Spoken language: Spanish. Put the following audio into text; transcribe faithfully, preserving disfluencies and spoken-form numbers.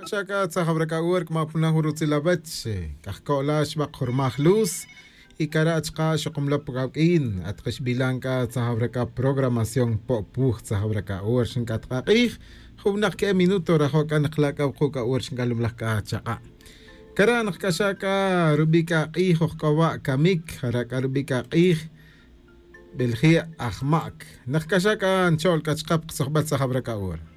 Shaka tsahabraka work ma puna hurutzilabetse kahkolash bak hormahlus y karachka shokumlapgakin at kashbilanka tsahabraka programación popuh tsahabraka worshin katqaqih khubnak ke minuto rahokan khlaka quka worshin galumlaka chaqa karan kashaka rubika qih kawa kamik haraka rubika qih بالخيا أخماك نخكشك نشول كتشقب صحبة صحبرك أول